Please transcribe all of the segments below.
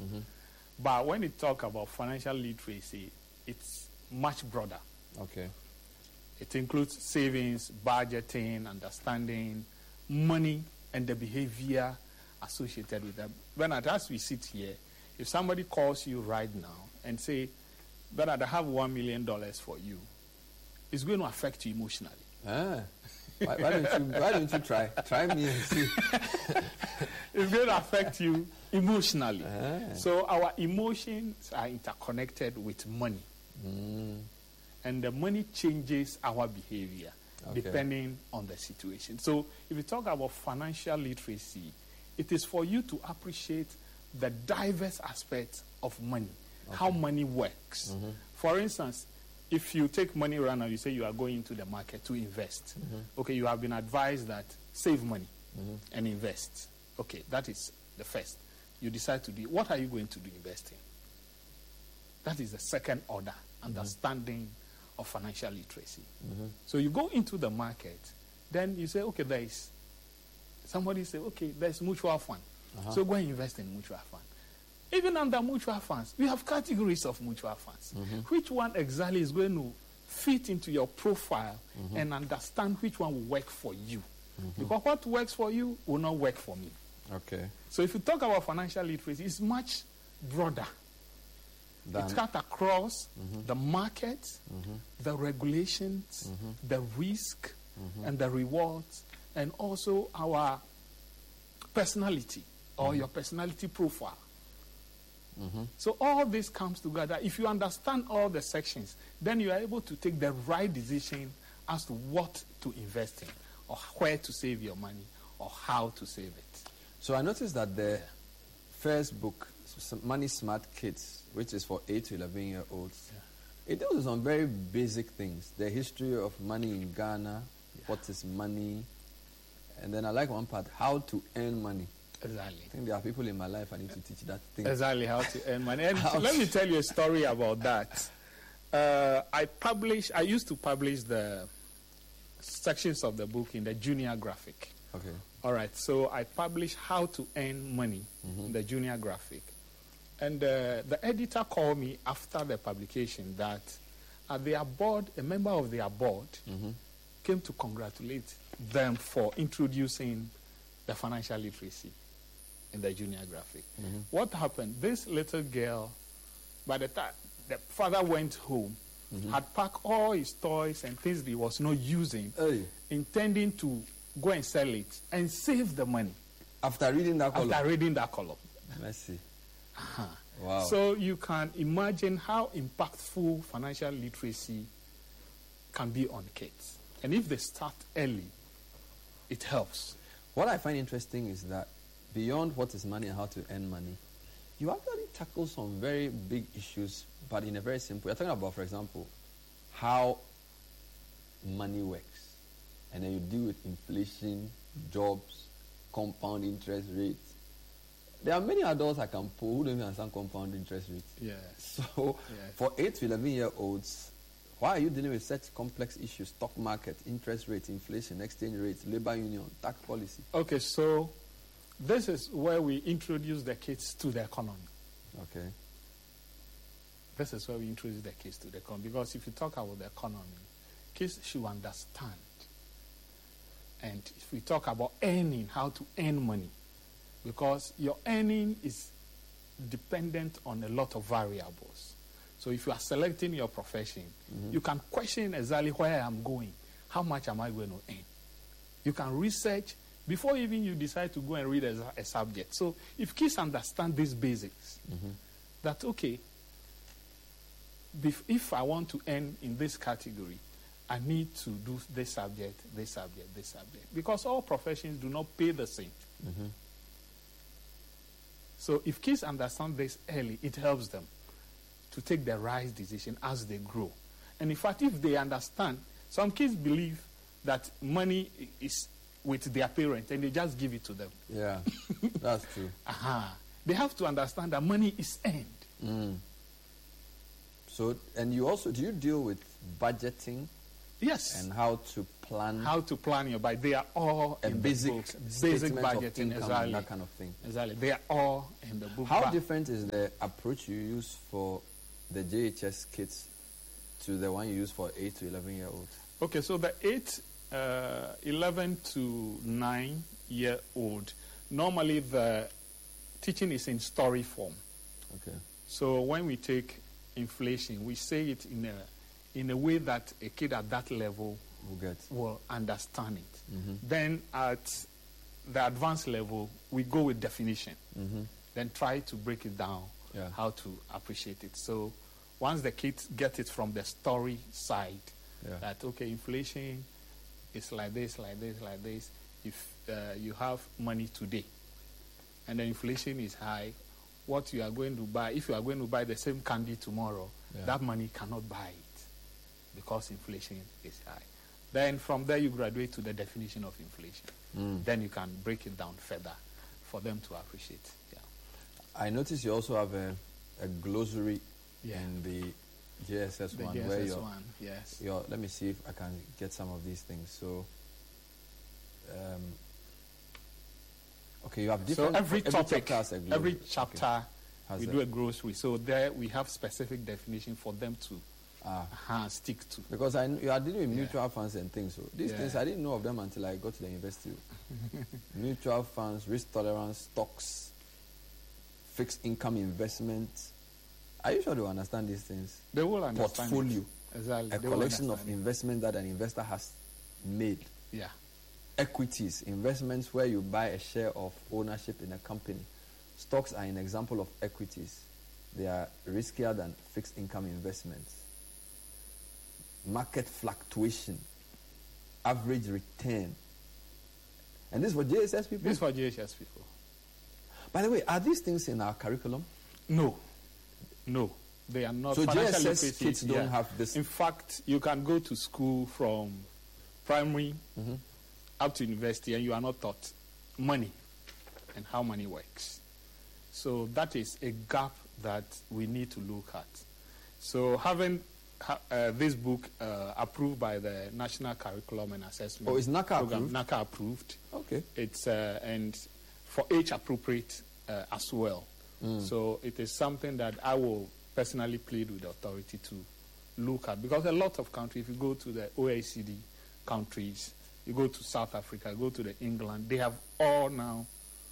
But when you talk about financial literacy, it's much broader. Okay. It includes savings, budgeting, understanding, money, and the behavior associated with them. Bernard, as we sit here, if somebody calls you right now and say, Bernard, I have $1 million for you, it's going to affect you emotionally. Why don't you try? Try me and see. It's going to affect you emotionally. So our emotions are interconnected with money. And the money changes our behavior depending on the situation. So if you talk about financial literacy, it is for you to appreciate the diverse aspects of money, how money works. For instance, if you take money right now, you say you are going into the market to invest. Okay, you have been advised that save money and invest. Okay, that is the first. You decide to do, what are you going to do investing? That is the second order, understanding of financial literacy. So you go into the market, then you say, okay, somebody say, okay, there's mutual fund. So go and invest in mutual fund. Even under mutual funds, we have categories of mutual funds. Which one exactly is going to fit into your profile and understand which one will work for you? Because what works for you will not work for me. Okay. So if you talk about financial literacy, it's much broader. It cuts across the market, the regulations, the risk, and the rewards, and also our personality or your personality profile. So all this comes together. If you understand all the sections, then you are able to take the right decision as to what to invest in, or where to save your money, or how to save it. So I noticed that the first book, Money Smart Kids, which is for 8 to 11-year-olds, it deals with some very basic things. The history of money in Ghana, what is money, and then I like one part, how to earn money. Exactly. I think there are people in my life I need to teach that thing. Exactly, how to earn money. And let me tell you a story about that. I used to publish the sections of the book in the Junior Graphic. Okay. All right, so I published How to Earn Money in the Junior Graphic. And the editor called me after the publication that at their board, a member of their board came to congratulate them for introducing the financial literacy in the Junior Graphic. What happened? This little girl, by the time the father went home, had packed all his toys and things that he was not using, intending to go and sell it and save the money. After reading that column? After reading that column. Mercy. Wow. So you can imagine how impactful financial literacy can be on kids. And if they start early, it helps. What I find interesting is that beyond what is money and how to earn money, you actually tackle some very big issues, but in a very simple. You're talking about, for example, how money works. And then you deal with inflation, jobs, compound interest rates. There are many adults I can pull who don't even understand compound interest rates. Yes. So for 8 to 11-year-olds, why are you dealing with such complex issues? Stock market, interest rates, inflation, exchange rates, labor union, tax policy. Okay, so this is where we introduce the kids to the economy. Okay. This is where we introduce the kids to the economy. Because if you talk about the economy, kids should understand. And if we talk about earning, how to earn money, because your earning is dependent on a lot of variables. So if you are selecting your profession, you can question exactly where I am going. How much am I going to earn? You can research before even you decide to go and read a subject. So if kids understand these basics, that, okay, if I want to earn in this category, I need to do this subject, this subject, this subject. Because all professions do not pay the same. So if kids understand this early, it helps them to take the right decision as they grow. And in fact, if they understand, some kids believe that money is with their parents and they just give it to them. Yeah, that's true. They have to understand that money is earned. So, and you also, do you deal with budgeting Yes. and how to plan How to plan your budget. They are all a in basic the books. Basic statement of budgeting, income exactly. and that kind of thing. Exactly. They are all in the book. How But different is the approach you use for the JHS kids to the one you use for 8 to 11-year-olds? Okay, so the 11 to 9-year-old, normally the teaching is in story form. Okay. So when we take inflation, we say it in a way that a kid at that level will understand it. Mm-hmm. Then at the advanced level, we go with definition. Mm-hmm. Then try to break it down, Yeah. how to appreciate it. So once the kids get it from the story side, Yeah. that, okay, inflation is like this, like this, like this. If you have money today and the inflation is high, what you are going to buy, if you are going to buy the same candy tomorrow, Yeah. that money cannot buy it because inflation is high. Then from there you graduate to the definition of inflation. Then you can break it down further for them to appreciate. Yeah. I notice you also have a glossary Yeah. in the JSS The one. JSS where one, yes. let me see if I can get some of these things. So, okay, you have So different. every topic, chapter has a glossary. every chapter, Has we do a grocery. So there we have specific definition for them to stick to. Because you are dealing with mutual funds and things. So these Yeah. things I didn't know of them until I got to the university. Mutual funds, risk tolerance, stocks, fixed income investments. Are you sure they understand these things? They will understand. Portfolio, It. Exactly. a They will collection of understand it. investments that an investor has made. Yeah. Equities, investments where you buy a share of ownership in a company. Stocks are an example of equities. They are riskier than fixed income investments. Market fluctuation, average return. And this is for JSS people? This is for JHS people. By the way, are these things in our curriculum? No. They are not. So Financial JSS literacy, kids don't have this. In fact, you can go to school from primary up to university and you are not taught money and how money works. So that is a gap that we need to look at. So having this book approved by the National Curriculum and Assessment Oh, is NACA Program, approved? NACA approved. Okay. It's and for age appropriate as well. So it is something that I will personally plead with the authority to look at, because a lot of countries, if you go to the OECD countries, you go to South Africa, you go to the England, they have all now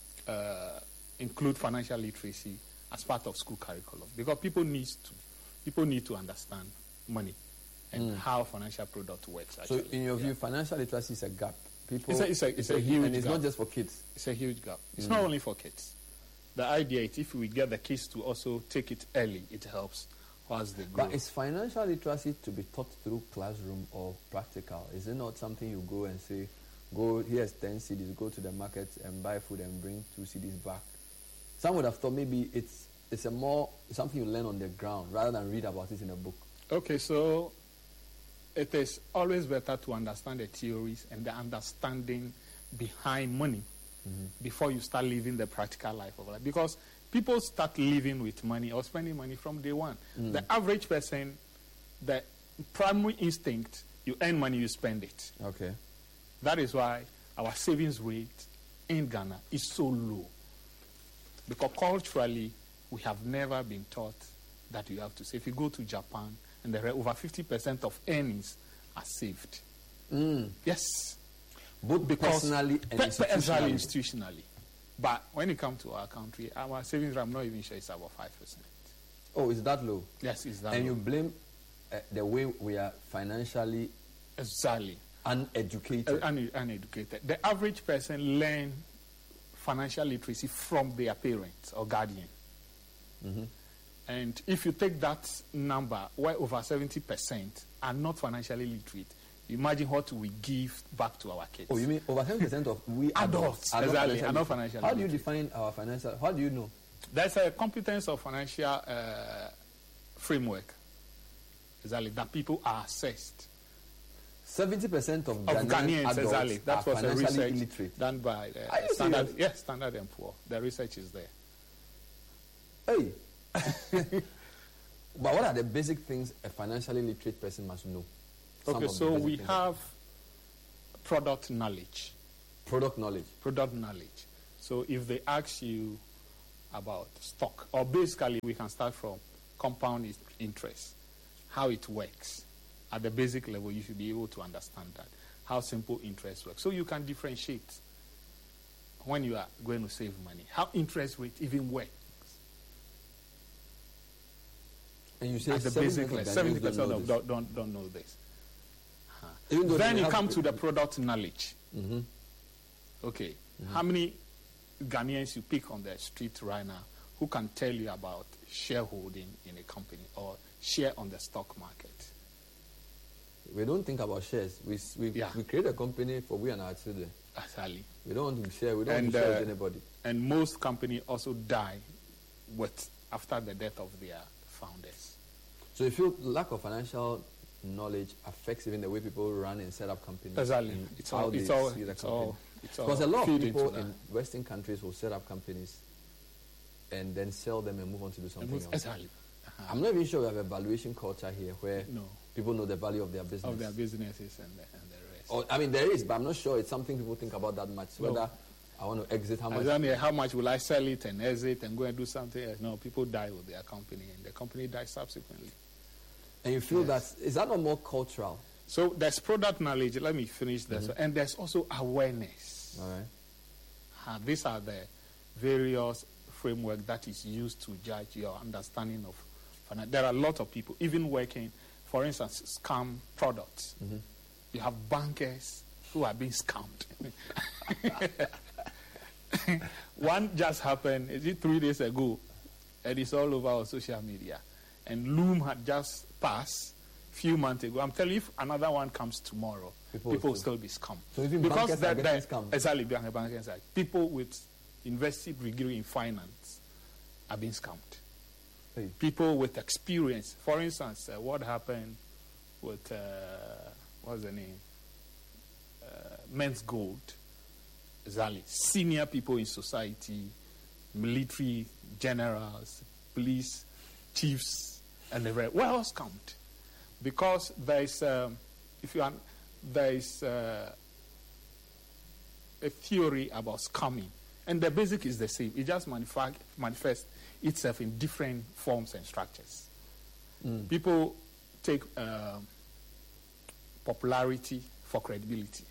include financial literacy as part of school curriculum, because people need to understand money and how financial product works. Actually. So in your view, financial literacy is a gap. People, It's a huge and it's gap. not just for kids. It's a huge gap. It's not only for kids. The idea is if we get the kids to also take it early, it helps as they grow. But is financial literacy to be taught through classroom or practical? Is it not something you go and say, go, here's 10 CDs, go to the market and buy food and bring 2 CDs back? Some would have thought maybe it's a more something you learn on the ground rather than read about it in a book. Okay, so it is always better to understand the theories and the understanding behind money before you start living the practical life of life. Because people start living with money or spending money from day one. The average person, the primary instinct, you earn money, you spend it. Okay. That is why our savings rate in Ghana is so low. Because culturally, we have never been taught that you have to save. If you go to Japan, and there are over 50% of earnings are saved. Yes. Both personally and institutionally. institutionally. But when it comes to our country, our savings rate, I'm not even sure it's about 5%. Oh, is that low? Yes, it's that And low. you blame the way we are financially Exactly. uneducated. Uneducated. The average person learn financial literacy from their parents or guardian. And if you take that number, where over 70% are not financially literate, imagine what we give back to our kids. Oh, you mean over 10% of we adults are not exactly, financially are not financially How do you literate. define our financial? How do you know? There's a competence of financial framework, exactly, that people are assessed. 70% of Of Ghanaians, adults exactly. That are was a financially research illiterate. done by Are you Standard, serious? yes, Standard and Poor. The research is there. Hey. But what are the basic things a financially literate person must know? Okay, so we have product knowledge. Product knowledge. Product knowledge. So if they ask you about stock, or basically we can start from compound interest, how it works. At the basic level, you should be able to understand that, how simple interest works. So you can differentiate when you are going to save money, how interest rate even works. And you say at the basic level, 70% don't know this. Then you come to the product knowledge. Mm-hmm. Okay, how many Ghanaians you pick on the street right now who can tell you about shareholding in a company or share on the stock market? We don't think about shares. We create a company for we and our children. Exactly. We don't want to share. We don't want to share with anybody. And most companies also die after the death of their founders. So you feel lack of financial knowledge affects even the way people run and set up companies? Exactly. It's all because a lot of people in Western countries will set up companies and then sell them and move on to do something else. Exactly. I'm not even sure we have a valuation culture here where people know the value of their business. Of their businesses and the rest. Or, I mean, there is, but I'm not sure it's something people think about that much. Whether I want to exit, how much will I sell it and exit and go and do something else? No, people die with their company and the company dies subsequently. And you feel is that not more cultural? So there's product knowledge. Let me finish this. Mm-hmm. And there's also awareness. All right. These are the various framework that is used to judge your understanding of finance. There are a lot of people, even working, for instance, scam products. Mm-hmm. You have bankers who are being scammed. One just happened, 3 days ago, and it's all over our social media. And Loom had just passed a few months ago. I'm telling you, if another one comes tomorrow, people will still be scammed. So even bankers are getting scammed? Exactly, bankers are. People with university degree in finance are being scammed. Hey. People with experience. For instance, what happened with, what's the name? Men's Gold. Exactly. Senior people in society, military generals, police chiefs, and the rest. Well scammed. Because there is a theory about scamming. And the basic is the same. It just manifests itself in different forms and structures. People take popularity for credibility.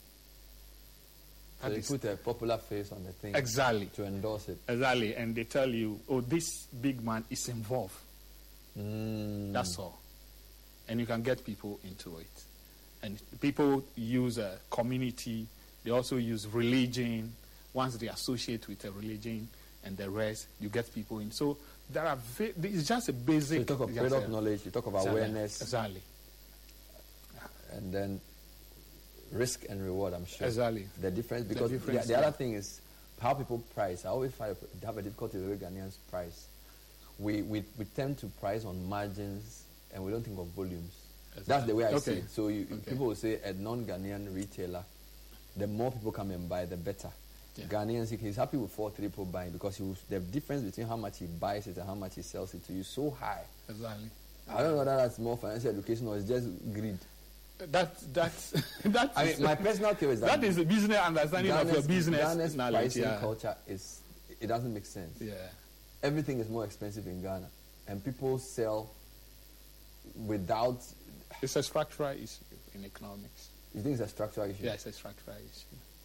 So they put a popular face on the thing. Exactly. To endorse it. Exactly. And they tell you, this big man is involved. That's all. And you can get people into it. And people use a community. They also use religion. Once they associate with a religion and the rest, you get people in. So there are it's just a basic. So you talk of product knowledge. You talk of awareness. Exactly. And then risk and reward. I'm sure. Exactly. The difference, because the other thing is how people price. I always have a difficulty with the way Ghanaians price. We tend to price on margins and we don't think of volumes. That's the way I see it. So people will say a non-Ghanaian retailer, the more people come and buy, the better. Yeah. Ghanaians, he's happy with 4 people buying because the difference between how much he buys it and how much he sells it to you is so high. Exactly. I don't know whether that's more financial education or it's just greed. That's I mean, my personal theory is that is a business understanding of your business Ghana's knowledge. Pricing culture it doesn't make sense. Yeah. Everything is more expensive in Ghana, and people sell without. It's a structural issue in economics. You think it's a structural issue? Yeah, it's a structural issue.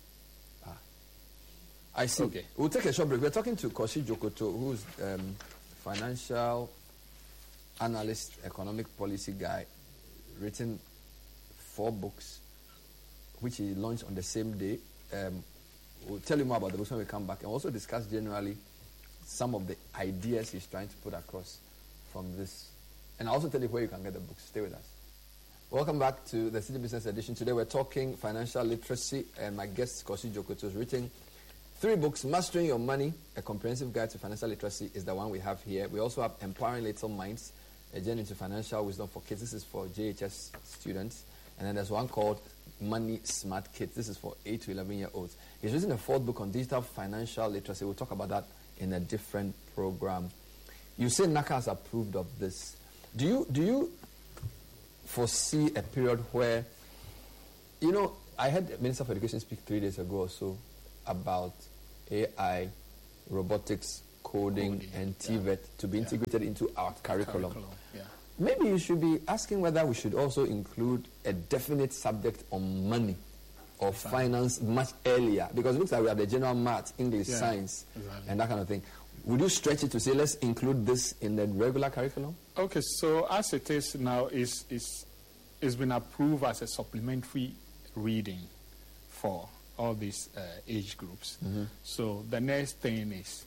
I see. Okay. We'll take a short break. We're talking to Kwasi Dwokoto, who's financial analyst, economic policy guy, written 4 books, which he launched on the same day. We'll tell you more about the books when we come back, and also discuss generally some of the ideas he's trying to put across from this. And I'll also tell you where you can get the books. Stay with us. Welcome back to the City Business Edition. Today we're talking financial literacy, and my guest, Kwasi Dwokoto, has written 3 books. Mastering Your Money, A Comprehensive Guide to Financial Literacy is the one we have here. We also have Empowering Little Minds, A Journey to Financial Wisdom for Kids. This is for JHS students. And then there's one called Money Smart Kids. This is for 8 to 11-year-olds. He's written a 4th book on digital financial literacy. We'll talk about that in a different program. You say NACA has approved of this. Do you foresee a period where, you know, I had the Minister for Education speak 3 days ago or so about AI, robotics, coding and TVET to be integrated into our curriculum. Yeah. Maybe you should be asking whether we should also include a definite subject on money or finance much earlier, because it looks like we have the general math, English, science, and that kind of thing. Would you stretch it to say, let's include this in the regular curriculum? Okay, so as it is now, it's been approved as a supplementary reading for all these age groups. So the next thing is,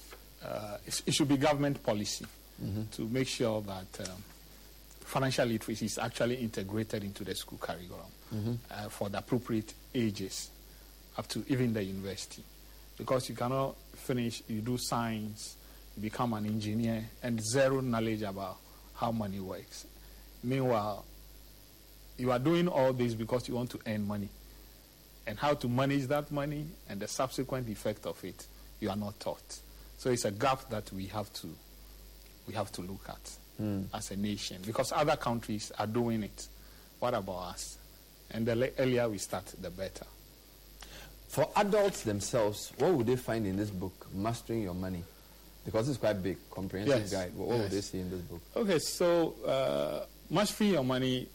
it should be government policy to make sure that financial literacy is actually integrated into the school curriculum for the appropriate ages up to even the university. Because you cannot finish, you do science, you become an engineer, and zero knowledge about how money works. Meanwhile, you are doing all this because you want to earn money. And how to manage that money and the subsequent effect of it, you are not taught. So it's a gap that we have to look at as a nation, because other countries are doing it. What about us? And the earlier we start, the better. For adults themselves, what would they find in this book, Mastering Your Money? Because it's quite big, comprehensive guide. What would they see in this book? Okay, so Mastering Your Money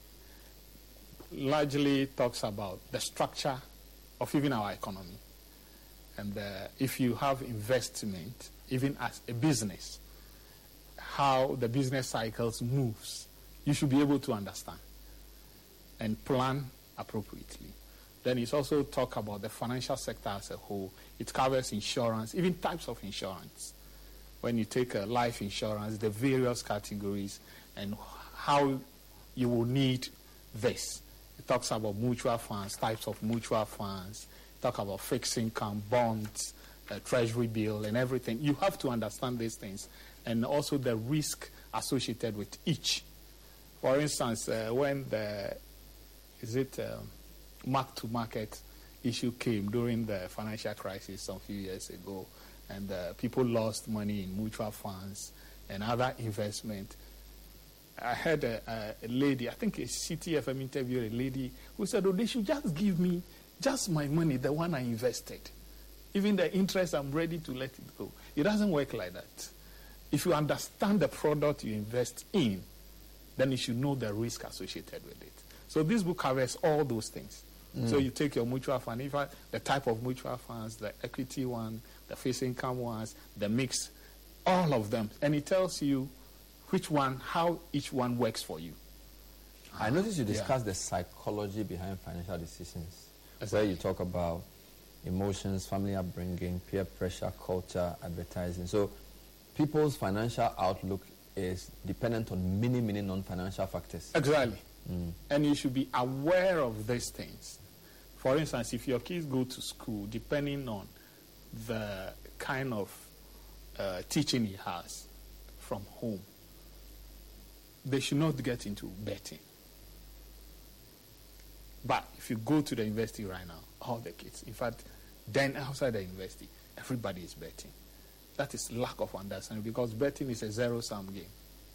largely talks about the structure of even our economy. And if you have investment, even as a business, how the business cycles moves, you should be able to understand and plan appropriately. Then it's also talk about the financial sector as a whole. It covers insurance, even types of insurance. When you take a life insurance, the various categories and how you will need this. It talks about mutual funds, types of mutual funds. It talks about fixed income, bonds, treasury bill, and everything. You have to understand these things, and also the risk associated with each. For instance, when the mark-to-market issue came during the financial crisis some few years ago, and people lost money in mutual funds and other investment. I heard a lady, I think a CTFM interviewed a lady who said, oh, they should just give me just my money, the one I invested. Even the interest, I'm ready to let it go. It doesn't work like that. If you understand the product you invest in, then you should know the risk associated with it. So this book covers all those things. So you take your mutual fund, the type of mutual funds, the equity one, the fixed income ones, the mix, all of them. And it tells you which one, how each one works for you. I noticed you discussed the psychology behind financial decisions, where you talk about emotions, family upbringing, peer pressure, culture, advertising. So people's financial outlook is dependent on many, many non-financial factors. Exactly. And you should be aware of these things. For instance, if your kids go to school, depending on the kind of teaching he has from home, they should not get into betting. But if you go to the university right now, all the kids, in fact, then outside the university, everybody is betting. That is lack of understanding, because betting is a zero-sum game.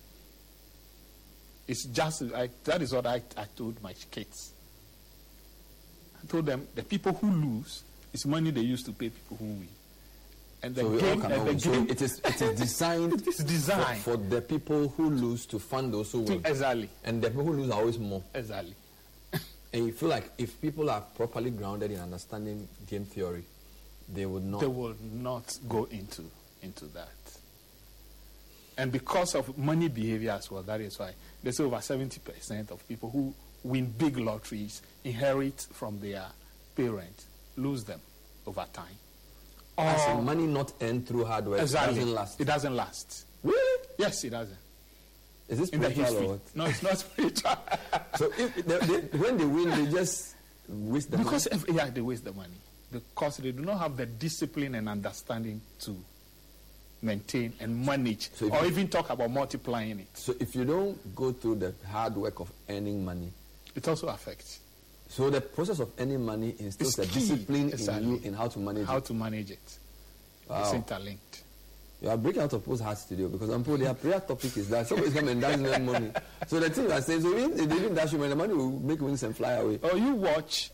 It's just, that is what I told my kids. I told them, the people who lose is money they use to pay people who win. And the game, it is designed, it is designed for the people who lose to fund those who win. Exactly. And the people who lose are always more. Exactly. And you feel like if people are properly grounded in understanding game theory, they would not. They will not go into that. And because of money behavior as well, that is why they say over 70% of people who win big lotteries inherit from their parents, lose them over time. As in money not earned through hard work, exactly. It doesn't last. It doesn't last. Really? Yes, it doesn't. Is this in the spiritual history? or what? No, it's not spiritual. So when they win, they just waste the money? They waste the money. Because they do not have the discipline and understanding to maintain and manage, or even talk about multiplying it. So if you don't go through the hard work of earning money, it also affects. So the process of earning money instills a discipline in you in how to manage it. How to manage it. Wow. It's interlinked. You are breaking out of people's hearts today because their prayer topic is that somebody's coming and dash them money. So the thing you are saying, so if they didn't dash you money, the money will make wings and fly away. Oh, you watch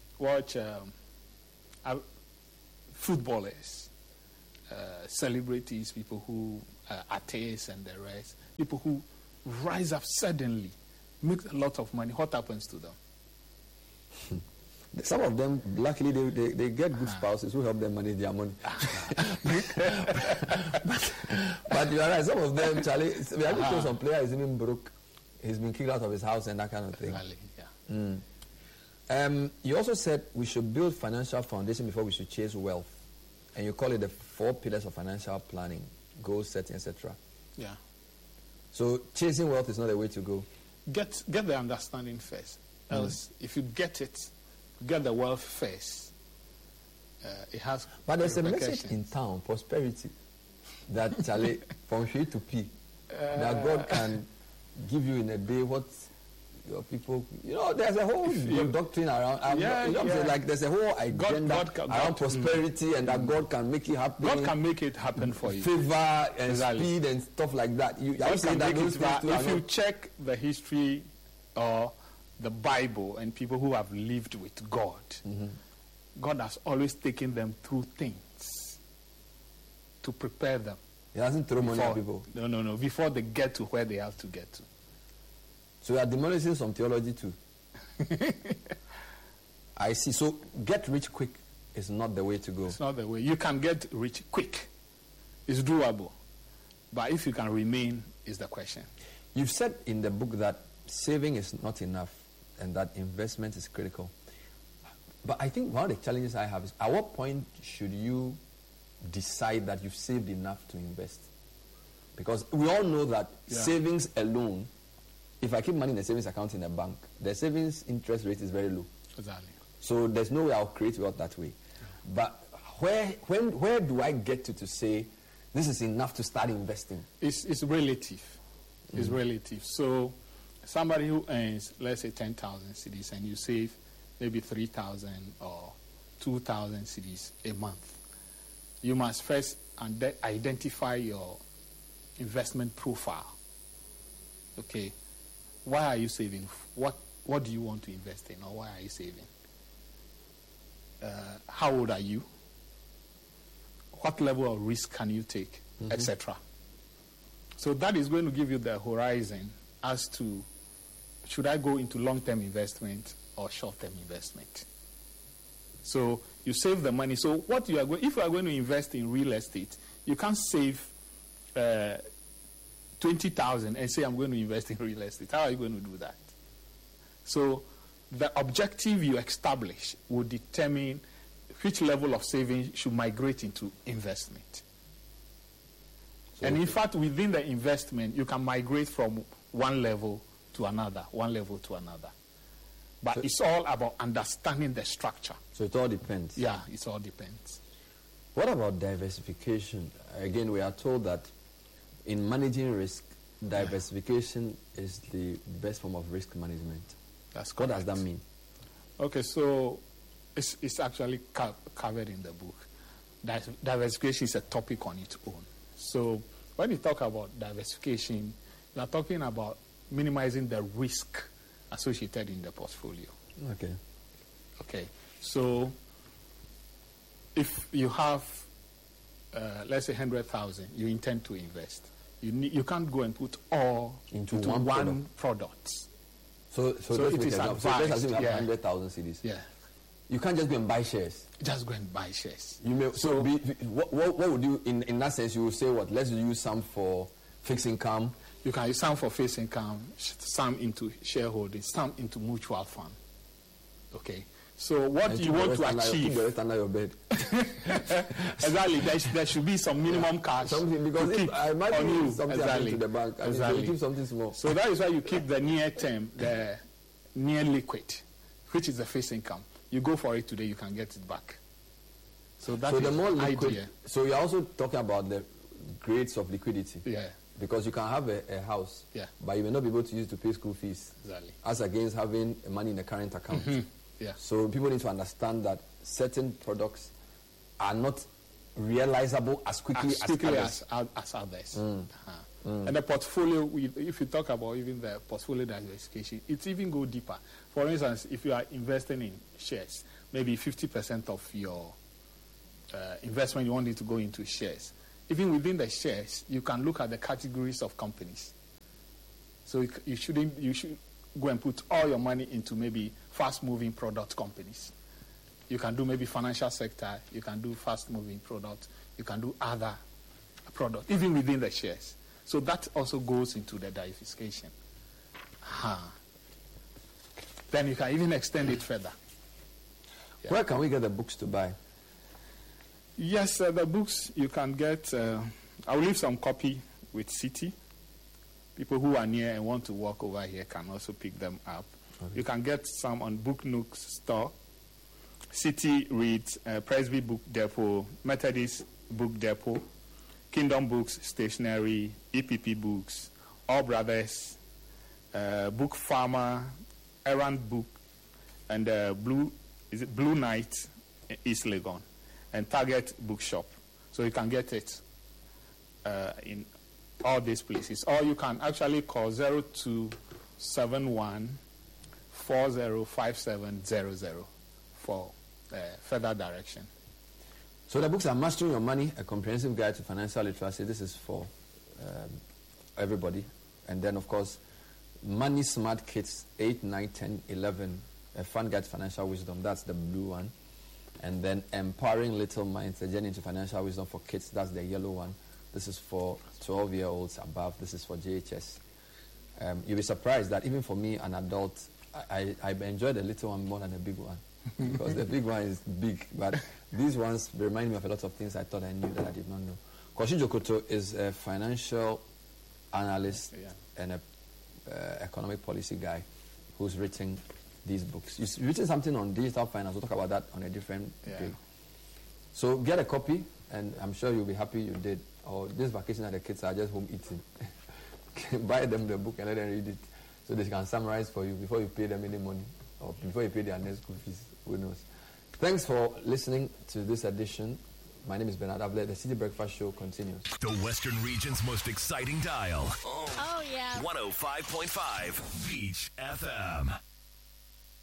footballers, celebrities, people who are atheists and the rest, people who rise up suddenly, make a lot of money. What happens to them? Some of them, luckily, they get good spouses who help them manage their money. but you are right. Some of them, Charlie, we have to some player is even broke. He's been kicked out of his house and that kind of thing. Really, yeah. You also said we should build financial foundation before we should chase wealth, and you call it the 4 pillars of financial planning: goal setting, etc. Yeah. So chasing wealth is not the way to go. Get the understanding first. Else, if you get the wealth first, it has. But there's a message in town, prosperity, that Charlie, from here to P, that God can give you in a day what your people. There's a whole doctrine around. Like there's a whole agenda around prosperity, and that God can make it happen. God can make it happen for you. Favor and speed and stuff like that. If you check the history or the Bible and people who have lived with God, God has always taken them through things to prepare them. He hasn't thrown money at people. No. Before they get to where they have to get to. So you are demolishing some theology too. I see. So get rich quick is not the way to go. It's not the way. You can get rich quick. It's doable. But if you can remain is the question. You've said in the book that saving is not enough and that investment is critical. But I think one of the challenges I have is, at what point should you decide that you've saved enough to invest? Because we all know that savings alone, if I keep money in the savings account in a bank, the savings interest rate is very low. Exactly. So there's no way I'll create wealth that way. But where do I get to say this is enough to start investing? It's relative. It's relative. So somebody who earns, let's say, 10,000 cedis and you save maybe 3,000 or 2,000 cedis a month, you must first identify your investment profile. Okay, why are you saving? What do you want to invest in, or why are you saving? How old are you? What level of risk can you take, etc. So that is going to give you the horizon as to should I go into long-term investment or short-term investment. So you save the money. So what you are if you are going to invest in real estate, you can't save 20,000 and say I'm going to invest in real estate. How are you going to do that? So the objective you establish will determine which level of saving should migrate into investment. So and in fact, within the investment, you can migrate from one level to another, But it's all about understanding the structure. So it all depends. Yeah, it all depends. What about diversification? Again, we are told that in managing risk, diversification is the best form of risk management. That's correct. What does that mean? Okay, so it's actually covered in the book. Diversification is a topic on its own. So when you talk about diversification, you are talking about minimizing the risk associated in the portfolio. Okay. So if you have, let's say, 100,000, you intend to invest. You can't go and put all into one product. So it is advised. So let's assume you have 100,000 cedis. Yeah. You can't just go and buy shares. Just go and buy shares. You may, what would you, in that sense, you will say what? Let's use some for fixed income. You can use some for fixed income, some into shareholding, some into mutual fund. Okay. So what you want to achieve? Keep the rest under your bed. Exactly. There should be some minimum cash. Something, because if I might use something to the bank, and keep something small. So that is why you keep the near term, the near liquid, which is the fixed income. You go for it today, you can get it back. So that is the more liquid. idea. So you're also talking about the grades of liquidity. Yeah. Because you can have a house, but you may not be able to use it to pay school fees. Exactly. As against having money in a current account. Yeah. So people need to understand that certain products are not realizable as quickly as others. And the portfolio, if you talk about even the portfolio diversification, it even go deeper. For instance, if you are investing in shares, maybe 50% of your investment you want it to go into shares. Even within the shares, you can look at the categories of companies. So you should go and put all your money into maybe fast-moving product companies. You can do maybe financial sector, you can do fast-moving products, you can do other products, even within the shares. So that also goes into the diversification. Then you can even extend it further. Yeah. Where can we get the books to buy? Yes, the books you can get, I'll leave some copy with Citi. People who are near and want to walk over here can also pick them up. Okay. You can get some on Book Nook's store. Citi Reads, Presby Book Depot, Methodist Book Depot, Kingdom Books Stationery, EPP Books, All Brothers, Book Farmer, Errand Book, and Blue Knight, East Legon, and Target Bookshop. So you can get it in all these places. Or you can actually call 0271 405700 for further direction. So the books are Mastering Your Money, A Comprehensive Guide to Financial Literacy. This is for everybody. And then, of course, Money Smart Kits 8, 9, 10, 11, A Fun Guide to Financial Wisdom. That's the blue one. And then Empowering Little Minds, A Journey into Financial Wisdom for Kids. That's the yellow one. This is for 12-year-olds above. This is for JHS. You'll be surprised that even for me, an adult, I enjoy the little one more than the big one. Because the big one is big. But these ones remind me of a lot of things I thought I knew that I did not know. Koshi Jokoto is a financial analyst and an economic policy guy who's written these books. He's written something on digital finance. We'll talk about that on a different day. So get a copy, and I'm sure you'll be happy you did. Or this vacation that the kids are just home eating. Buy them the book and let them read it so they can summarize for you before you pay them any money or before you pay their next school fees. Who knows? Thanks for listening to this edition. My name is Bernard Avle. The City Breakfast Show continues. The Western Region's most exciting dial. Oh yeah. 105.5 Beach FM.